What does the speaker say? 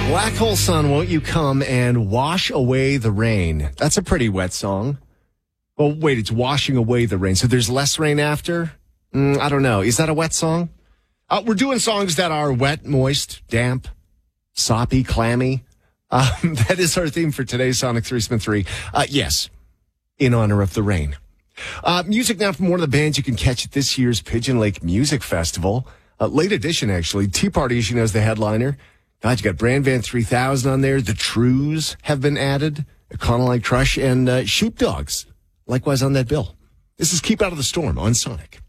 Black Hole Sun, won't you come and wash away the rain? That's a pretty wet song. Well, wait, it's washing away the rain. So there's less rain after? I don't know. Is that a wet song? We're doing songs that are wet, moist, damp, soppy, clammy. That is our theme for today's Sonic 3 Spin 3. Yes, in honor of the rain. Music now from one of the bands you can catch at this year's Pigeon Lake Music Festival. Late edition, actually. Tea Party, as you know, is the headliner. God, you got Brand Van 3000 on there. The Trues have been added. Econoline Crush and Sheepdogs, likewise on that bill. This is Keep Out of the Storm on Sonic.